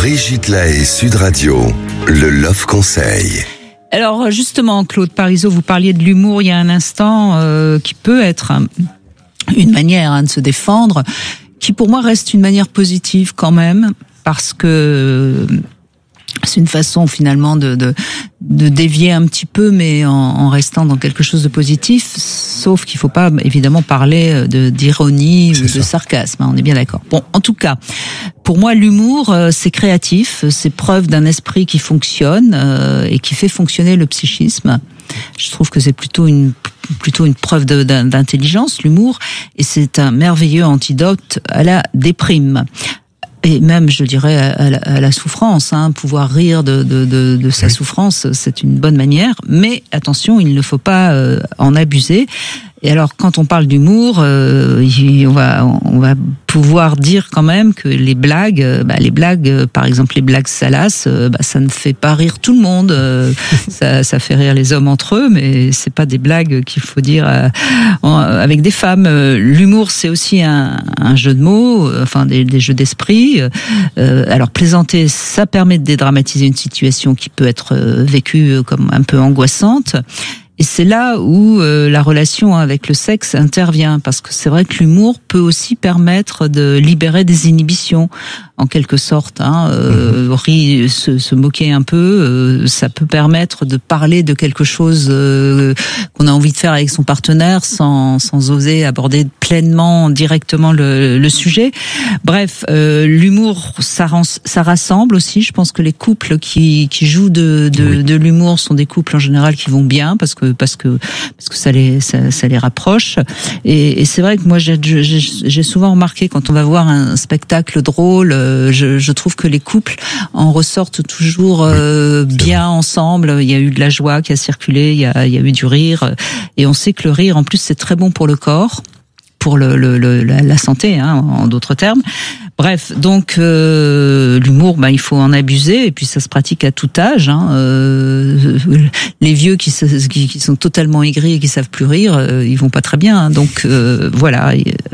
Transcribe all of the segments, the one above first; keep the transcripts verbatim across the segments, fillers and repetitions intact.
Brigitte Lahaie, Sud Radio, le Love Conseil. Alors justement, Claude Parizeau, vous parliez de l'humour il y a un instant, euh, qui peut être un, une manière hein, de se défendre, qui pour moi reste une manière positive quand même, parce que c'est une façon finalement de, de, de dévier un petit peu, mais en, en restant dans quelque chose de positif, sauf qu'il ne faut pas évidemment parler de, d'ironie ou de ça. sarcasme, hein, on est bien d'accord. Bon, en tout cas, pour moi, l'humour, c'est créatif, c'est preuve d'un esprit qui fonctionne euh, et qui fait fonctionner le psychisme. Je trouve que c'est plutôt une plutôt une preuve de, d'intelligence, l'humour, et c'est un merveilleux antidote à la déprime. Et même, je dirais, à la, à la souffrance, hein, pouvoir rire de, de, de, de sa souffrance, c'est une bonne manière. Mais attention, il ne faut pas euh, en abuser. Et alors, quand on parle d'humour, euh, on va on va pouvoir dire quand même que les blagues, euh, bah, les blagues, euh, par exemple les blagues salaces, euh, bah, ça ne fait pas rire tout le monde. Euh, ça, ça fait rire les hommes entre eux, mais c'est pas des blagues qu'il faut dire euh, en, avec des femmes. Euh, l'humour, c'est aussi un, un jeu de mots, euh, enfin des, des jeux d'esprit. Euh, alors plaisanter, ça permet de dédramatiser une situation qui peut être euh, vécue comme un peu angoissante. Et c'est là où euh, la relation avec le sexe intervient, parce que c'est vrai que l'humour peut aussi permettre de libérer des inhibitions, en quelque sorte. Hein, euh, rire, se, se moquer un peu, euh, ça peut permettre de parler de quelque chose euh, qu'on a envie de faire avec son partenaire, sans, sans oser aborder pleinement, directement le, le sujet. Bref, euh, l'humour, ça, rend, ça rassemble aussi. Je pense que les couples qui, qui jouent de, de, oui. de l'humour sont des couples en général qui vont bien, parce que parce que parce que ça les ça, ça les rapproche. Et, et c'est vrai que moi j'ai, j'ai, j'ai souvent remarqué, quand on va voir un spectacle drôle, je, je trouve que les couples en ressortent toujours euh, bien ensemble. Il y a eu de la joie qui a circulé, il y a il y a eu du rire, et on sait que le rire en plus c'est très bon pour le corps, pour le, le, le la, la santé, hein, en d'autres termes. Bref, donc euh, l'humour, bah, il faut en abuser, et puis ça se pratique à tout âge. Hein. Euh, les vieux qui, se, qui, qui sont totalement aigris et qui savent plus rire, euh, ils vont pas très bien. Hein. Donc euh, voilà, euh,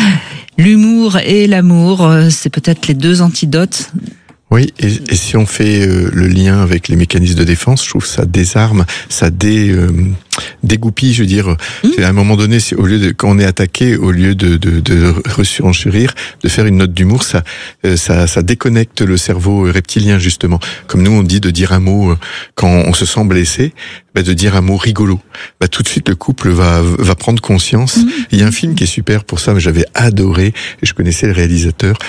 l'humour et l'amour, c'est peut-être les deux antidotes. Oui, et, et si on fait euh, le lien avec les mécanismes de défense, je trouve que ça désarme, ça dé, euh, dégoupille, je veux dire. Mmh. À un moment donné, c'est, au lieu de, quand on est attaqué, au lieu de, de, de renchérir, de faire une note d'humour, ça, euh, ça, ça déconnecte le cerveau reptilien, justement. Comme nous, on dit de dire un mot euh, quand on se sent blessé, bah, de dire un mot rigolo. Bah, tout de suite, le couple va, va prendre conscience. Mmh. Il y a un film qui est super pour ça, mais j'avais adoré, et je connaissais le réalisateur.